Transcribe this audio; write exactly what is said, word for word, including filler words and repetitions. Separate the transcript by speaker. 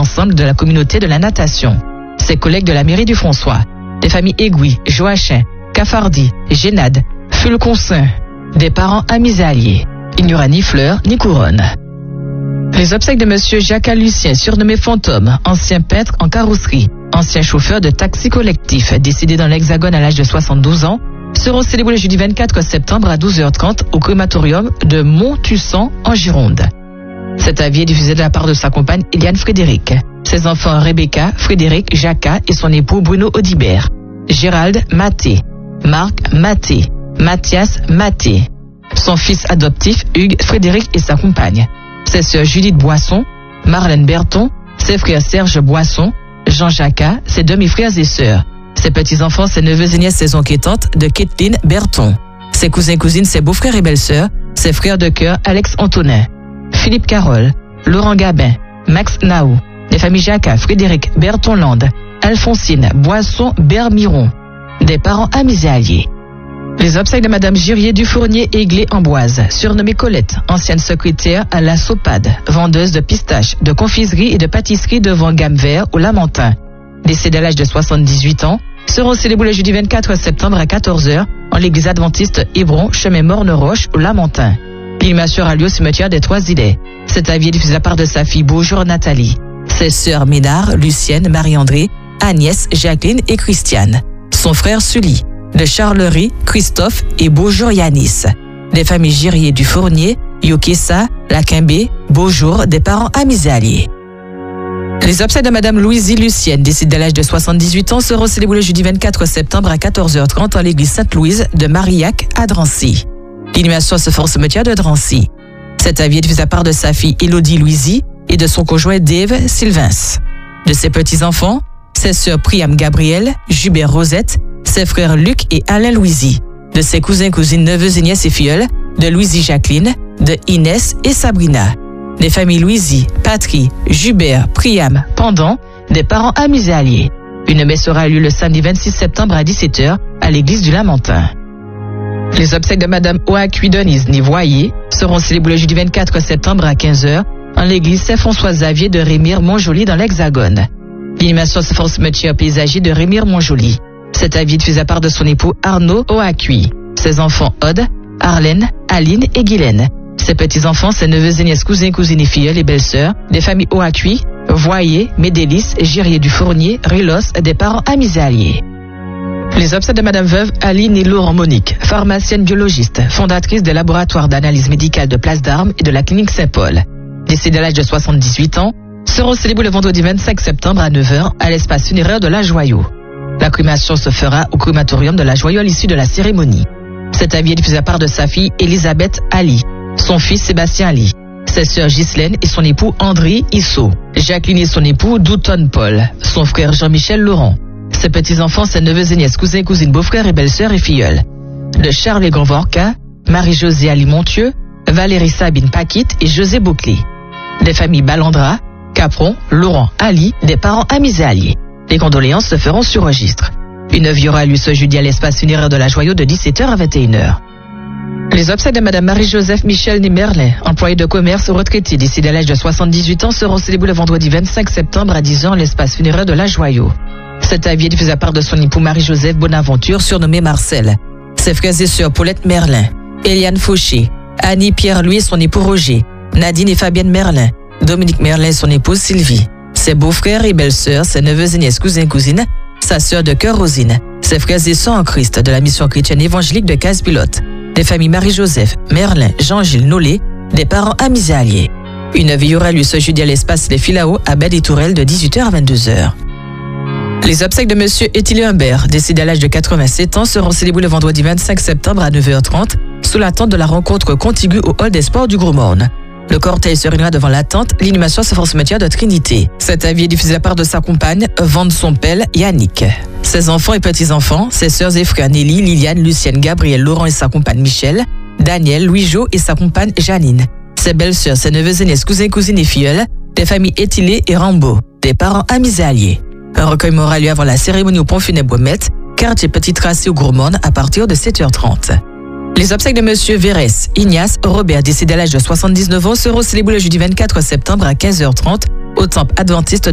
Speaker 1: l'ensemble de la communauté de la natation. Ses collègues de la mairie du François, des familles Aiguille, Joachim, Cafardi, Génade, Fulconsin, des parents amis et alliés. Il n'y aura ni fleurs ni couronne. Les obsèques de monsieur Jacques Lucien, surnommé Fantôme, ancien peintre en carrosserie, ancien chauffeur de taxi collectif, décédé dans l'Hexagone à l'âge de soixante-douze ans, seront célébrés le jeudi vingt-quatre septembre à douze heures trente au crématorium de Monttussan en Gironde. Cet avis est diffusé de la part de sa compagne Eliane Frédéric, ses enfants Rebecca, Frédéric, Jacques et son époux Bruno Audibert, Gérald Maté, Marc Maté, Mathias Maté, son fils adoptif Hugues Frédéric et sa compagne, ses sœurs Judith Boisson, Marlène Berton, ses frères Serge Boisson, Jean-Jacques, ses demi-frères et sœurs, ses petits-enfants, ses neveux et nièces, ses oncles et tantes de Kathleen Berton, ses cousins, cousines, ses beaux-frères et belles-sœurs, ses frères de cœur Alex Antonin, Philippe Carole, Laurent Gabin, Max Naou, les familles Jacques, Frédéric Berton-Land, Alphonsine Boisson Bermiron, des parents amis et alliés. Les obsèques de Madame Girier Dufournier Aiglé Amboise, surnommée Colette, ancienne secrétaire à la Sopade, vendeuse de pistaches, de confiserie et de pâtisserie devant Gamme Vert au Lamentin, décédée à l'âge de soixante-dix-huit ans, seront célébrés le jeudi vingt-quatre septembre à quatorze heures en l'église adventiste Hébron, chemin Morne-Roche au Lamentin. L'inhumation a lieu au cimetière des Trois-Îlets. Cet avis est diffusé de la part de sa fille Beaujour Nathalie, ses sœurs Ménard, Lucienne, Marie-André, Agnès, Jacqueline et Christiane, son frère Sully, de Charlerie, Christophe et Beaujour Yanis, des familles Girier du Fournier, Yokessa, Laquimbé, Beaujour, des parents amis et alliés. Les obsèques de Madame Louisie Lucienne, décédée à l'âge de soixante-dix-huit ans, seront célébrés le jeudi vingt-quatre septembre à quatorze heures trente en l'église Sainte-Louise de Marillac à Drancy. L'inhumation se fera au cimetière de Drancy. Cet avis est diffusé à part de sa fille Élodie Louisie et de son conjoint Dave Sylvains. De ses petits-enfants, ses sœurs Priam Gabriel, Jubert Rosette, ses frères Luc et Alain Louisie, de ses cousins, cousines, neveux et nièces et filleuls, de Louisie Jacqueline, de Inès et Sabrina, des familles Louisie, Patrie, Jubert, Priam, Pendant, des parents amis et alliés. Une messe aura lieu le samedi vingt-six septembre à dix-sept heures à l'église du Lamentin. Les obsèques de Madame Oacui Denise Nivoyer seront célébrées le jeudi vingt-quatre septembre à quinze heures en l'église Saint-François-Xavier de Rémire-Montjoly dans l'Hexagone. L'inhumation se fera au cimetière paysager de Rémire-Montjoly. Cet avis est diffusé à part de son époux Arnaud Oacui, ses enfants Aude, Arlène, Aline et Guylaine, ses petits-enfants, ses neveux et nièces, cousins, cousines et filles, les belles-sœurs, des familles Oacui, Voyer, Médélis, Girier du Fournier, Rilos, des parents amis et alliés. Les obsèques de Madame Veuve Aline et Laurent Monique, pharmacienne biologiste, fondatrice des laboratoires d'analyse médicale de Place d'Armes et de la clinique Saint-Paul, décédée à l'âge de soixante-dix-huit ans, seront célébrés le vendredi vingt-cinq septembre à neuf heures à l'espace funéraire de La Joyau. La crémation se fera au crématorium de La Joyau à l'issue de la cérémonie. Cet avis est diffusé à part de sa fille Elisabeth Ali, son fils Sébastien Ali, ses sœurs Ghislaine et son époux André Issot, Jacqueline et son époux Douton Paul, son frère Jean-Michel Laurent, ses petits-enfants, ses neveux et nièces, cousins, cousines, beaux-frères et belles-sœurs et filleuls, de Charles Gonvorca, Marie-Josée Ali Montieu, Valérie Sabine Paquite et José Bouclé, des familles Ballandra, Capron, Laurent, Ali, des parents amis et alliés. Les condoléances se feront sur registre. Une œuvre aura lieu ce jeudi à l'espace funéraire de La Joyau de dix-sept heures à vingt et une heures. Les obsèques de Madame Marie-Joseph Michel né Merlin, employée de commerce retraitée décédée à l'âge de soixante-dix-huit ans, seront célébrées le vendredi vingt-cinq septembre à dix heures à l'espace funéraire de La Joyau. Cet avis est diffusé à part de son époux Marie-Joseph Bonaventure, surnommé Marcel, ses frères et sœurs Paulette Merlin, Eliane Fauché, Annie Pierre-Louis et son époux Roger, Nadine et Fabienne Merlin, Dominique Merlin et son épouse Sylvie, ses beaux-frères et belles-sœurs, ses neveux et nièces, cousins, cousines, sa sœur de cœur Rosine, ses frères et sœurs en Christ de la mission chrétienne évangélique de Casse-Pilote, des familles Marie-Joseph, Merlin, Jean-Gilles Nollet, des parents amis et alliés. Une veille aura lieu ce jeudi à l'espace Les Filao à Belle et Tourelle de dix-huit heures à vingt-deux heures. Les obsèques de Monsieur Étienne Humbert, décédé à l'âge de quatre-vingt-sept ans, seront célébrées le vendredi vingt-cinq septembre à neuf heures trente sous l'attente de la rencontre contiguë au hall des sports du Gros-Morne. Le cortège se réunira devant la tente, l'inhumation se fera au cimetière de Trinité. Cet avis est diffusé à part de sa compagne, Vande son pelle, Yannick. Ses enfants et petits-enfants, ses sœurs et frères Nelly, Liliane, Lucienne, Gabriel, Laurent et sa compagne Michel, Daniel, Louis-Jo et sa compagne Janine. Ses belles-sœurs, ses neveux et nièces, cousins, cousines et filleuls, des familles Étilé et Rambaud, des parents amis et alliés. Un recueil aura lieu avant la cérémonie au pont funèbre Mette, quartier Petit Tracé au Gros-Morne à partir de sept heures trente. Les obsèques de Monsieur Vérès, Ignace, Robert, décédé à l'âge de soixante-dix-neuf ans, seront célébrées le jeudi vingt-quatre septembre à quinze heures trente au temple adventiste